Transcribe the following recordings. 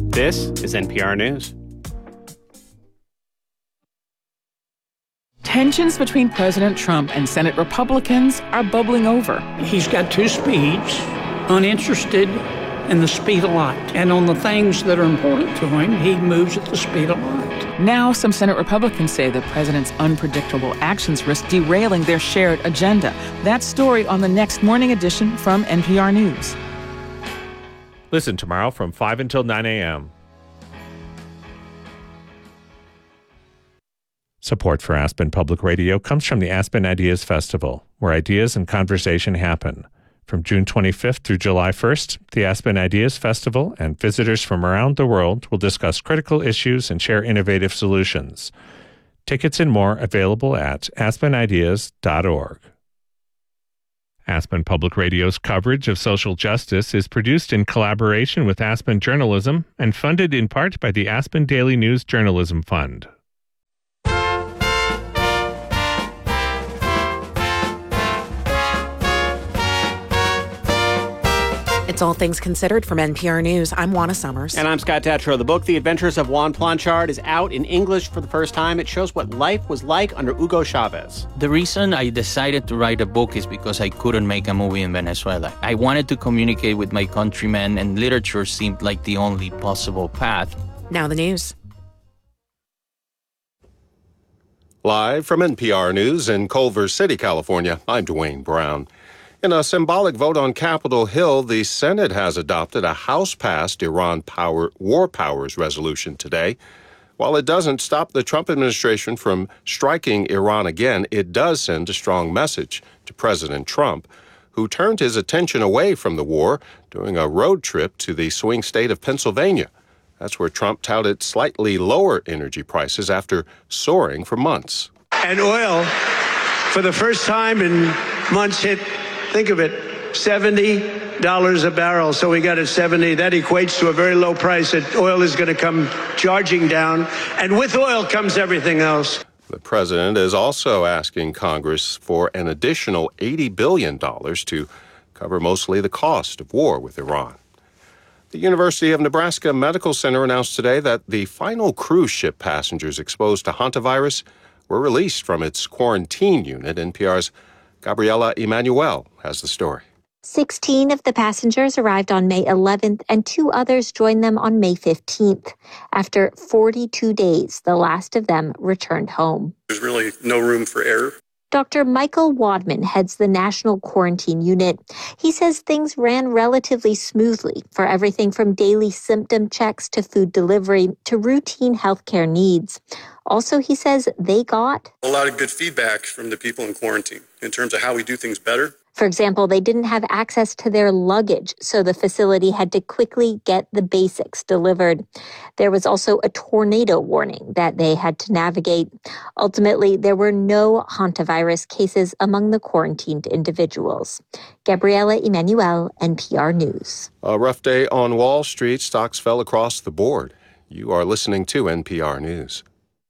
This is NPR News. Tensions between President Trump and Senate Republicans are bubbling over. He's got two speeds, uninterested in the speed of light. And on the things that are important to him, he moves at the speed of light. Now, some Senate Republicans say the president's unpredictable actions risk derailing their shared agenda. That story on the next morning edition from NPR News. Listen tomorrow from 5 until 9 a.m. Support for Aspen Public Radio comes from the Aspen Ideas Festival, where ideas and conversation happen. From June 25th through July 1st, the Aspen Ideas Festival and visitors from around the world will discuss critical issues and share innovative solutions. Tickets and more available at aspenideas.org. Aspen Public Radio's coverage of social justice is produced in collaboration with Aspen Journalism and funded in part by the Aspen Daily News Journalism Fund. It's All Things Considered from NPR News. I'm Juana Summers. And I'm Scott Tatro. The book, The Adventures of Juan Planchard, is out in English for the first time. It shows what life was like under Hugo Chavez. The reason I decided to write a book is because I couldn't make a movie in Venezuela. I wanted to communicate with my countrymen, and literature seemed like the only possible path. Now the news. Live from NPR News in Culver City, California, I'm Dwayne Brown. In a symbolic vote on Capitol Hill, the Senate has adopted a House-passed Iran war powers resolution today. While it doesn't stop the Trump administration from striking Iran again, it does send a strong message to President Trump, who turned his attention away from the war during a road trip to the swing state of Pennsylvania. That's where Trump touted slightly lower energy prices after soaring for months. And oil, for the first time in months, hit, think of it, $70 a barrel. So we got at 70. That equates to a very low price that oil is going to come charging down. And with oil comes everything else. The president is also asking Congress for an additional $80 billion to cover mostly the cost of war with Iran. The University of Nebraska Medical Center announced today that the final cruise ship passengers exposed to hantavirus were released from its quarantine unit. NPR's Gabriela Emanuel has the story. 16 of the passengers arrived on May 11th, and 2 others joined them on May 15th. After 42 days, the last of them returned home. There's really no room for error. Dr. Michael Wadman heads the National Quarantine Unit. He says things ran relatively smoothly for everything from daily symptom checks to food delivery to routine healthcare needs. Also, he says they got a lot of good feedback from the people in quarantine in terms of how we do things better. For example, they didn't have access to their luggage, so the facility had to quickly get the basics delivered. There was also a tornado warning that they had to navigate. Ultimately, there were no hantavirus cases among the quarantined individuals. Gabriela Emanuel, NPR News. A rough day on Wall Street. Stocks fell across the board. You are listening to NPR News.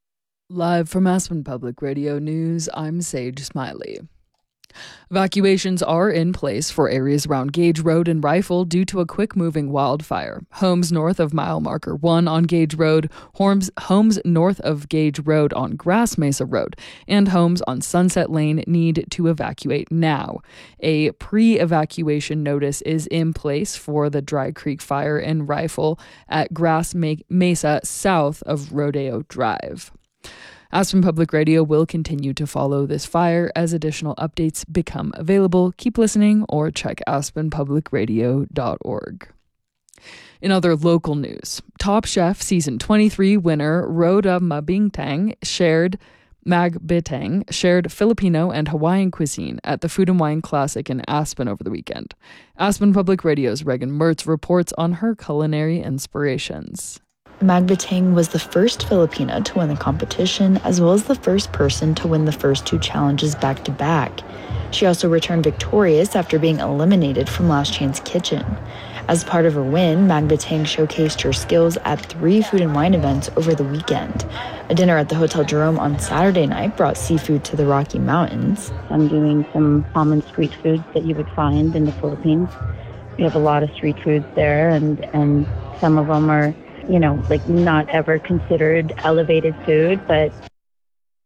Live from Aspen Public Radio News, I'm Sage Smiley. Evacuations are in place for areas around Gage Road and Rifle due to a quick-moving wildfire. Homes north of mile marker 1 on Gage Road, homes north of Gage Road on Grass Mesa Road, and homes on Sunset Lane need to evacuate now. A pre-evacuation notice is in place for the Dry Creek Fire in Rifle at Grass Mesa south of Rodeo Drive. Aspen Public Radio will continue to follow this fire as additional updates become available. Keep listening or check aspenpublicradio.org. In other local news, Top Chef Season 23 winner Rhoda Magbitang shared Filipino and Hawaiian cuisine at the Food and Wine Classic in Aspen over the weekend. Aspen Public Radio's Reagan Mertz reports on her culinary inspirations. Magbitang was the first Filipina to win the competition, as well as the first person to win the first 2 challenges back-to-back. She also returned victorious after being eliminated from Last Chance Kitchen. As part of her win, Magbitang showcased her skills at 3 food and wine events over the weekend. A dinner at the Hotel Jerome on Saturday night brought seafood to the Rocky Mountains. I'm doing some common street foods that you would find in the Philippines. We have a lot of street foods there, and some of them are like not ever considered elevated food, but